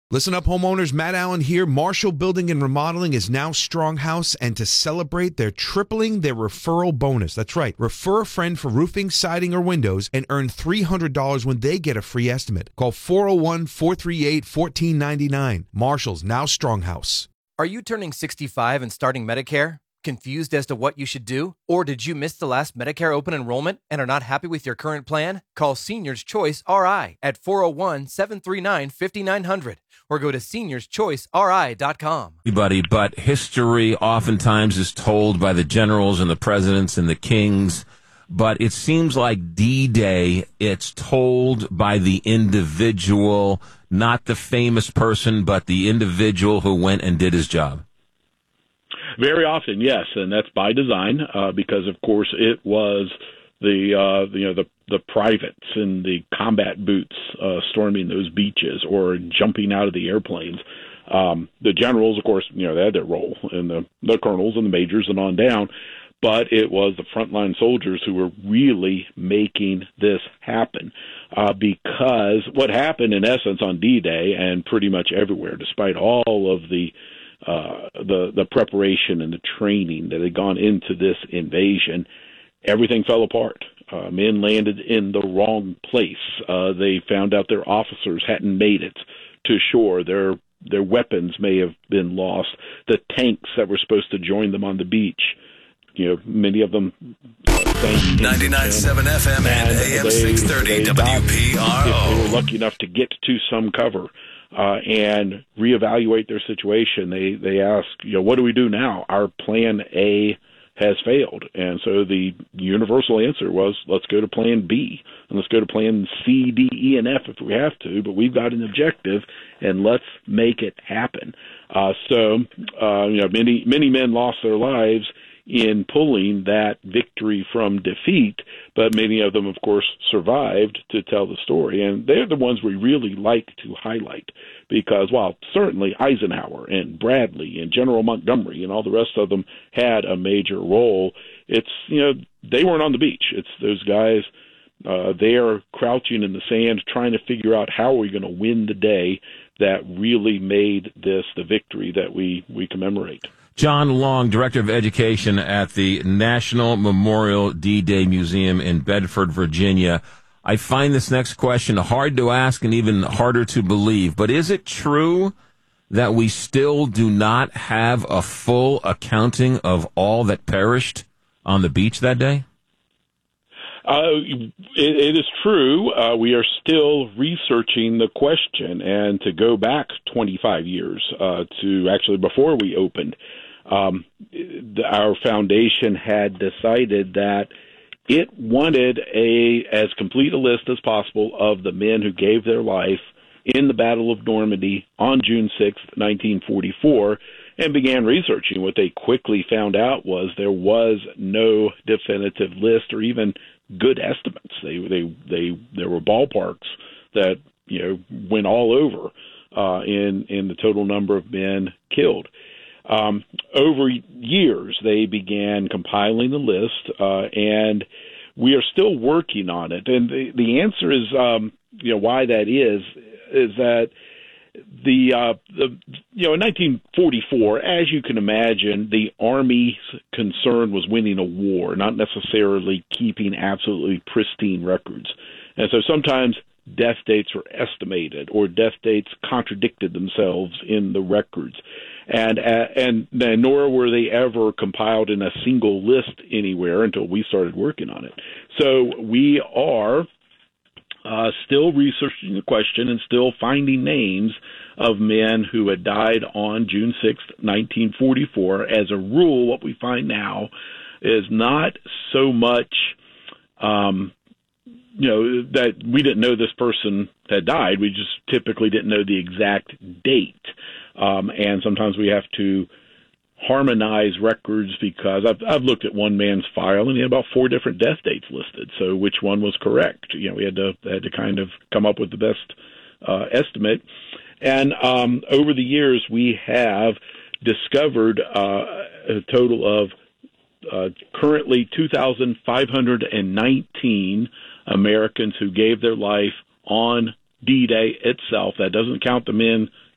Listen up, homeowners. Matt Allen here. Marshall Building and Remodeling is now Stronghouse, and to celebrate, they're tripling their referral bonus. That's right. Refer a friend for roofing, siding, or windows and earn $300 when they get a free estimate. Call 401-438-1499. Marshall's now Stronghouse. Are you turning 65 and starting Medicare? Confused as to what you should do? Or did you miss the last Medicare open enrollment and are not happy with your current plan? Call Seniors Choice RI at 401-739-5900 or go to seniorschoiceri.com. But history oftentimes is told by the generals and the presidents and the kings. But it seems like D-Day, it's told by the individual, not the famous person, but the individual who went and did his job. Very often, yes, and that's by design, because of course it was the privates in the combat boots storming those beaches or jumping out of the airplanes. The generals, of course, they had their role, and the colonels and the majors and on down. But it was the frontline soldiers who were really making this happen, because what happened in essence on D-Day and pretty much everywhere, despite all of the preparation and the training that had gone into this invasion, everything fell apart. Men landed in the wrong place. They found out their officers hadn't made it to shore. Their weapons may have been lost. The tanks that were supposed to join them on the beach, many of them sank. 99.7 FM and AM 630 WPRO. If they were lucky enough to get to some cover and reevaluate their situation, they ask, what do we do now? Our plan A has failed. And so the universal answer was, let's go to plan B, and let's go to plan C, D, E, and F if we have to, but we've got an objective, and let's make it happen. Many men lost their lives in pulling that victory from defeat, but many of them, of course, survived to tell the story. And they're the ones we really like to highlight because, while certainly Eisenhower and Bradley and General Montgomery and all the rest of them had a major role, it's, they weren't on the beach. It's those guys, they are crouching in the sand trying to figure out how are we going to win the day that really made this the victory that we commemorate. John Long, Director of Education at the National Memorial D-Day Museum in Bedford, Virginia. I find this next question hard to ask and even harder to believe, but is it true that we still do not have a full accounting of all that perished on the beach that day? It is true. We are still researching the question, and to go back 25 years to actually before we opened, our foundation had decided that it wanted as complete a list as possible of the men who gave their life in the Battle of Normandy on June 6, 1944, and began researching. What they quickly found out was there was no definitive list or even good estimates. There were ballparks that went all over in the total number of men killed. Over years, they began compiling the list, and we are still working on it. And the answer is, why that is that in 1944, as you can imagine, the Army's concern was winning a war, not necessarily keeping absolutely pristine records. And so sometimes death dates were estimated or death dates contradicted themselves in the records. And nor were they ever compiled in a single list anywhere until we started working on it. So we are still researching the question and still finding names of men who had died on June 6, 1944. As a rule, what we find now is not so much that we didn't know this person had died. We just typically didn't know the exact date. And sometimes we have to harmonize records because I've looked at one man's file and he had about 4 different death dates listed. So which one was correct? We had to kind of come up with the best estimate. And over the years, we have discovered a total of currently 2,519 Americans who gave their life on D-Day itself. That doesn't count the men